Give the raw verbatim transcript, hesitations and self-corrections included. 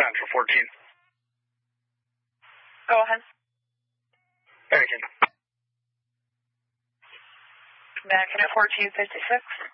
Central fourteen. Go ahead. American. American at fourteen fifty-six.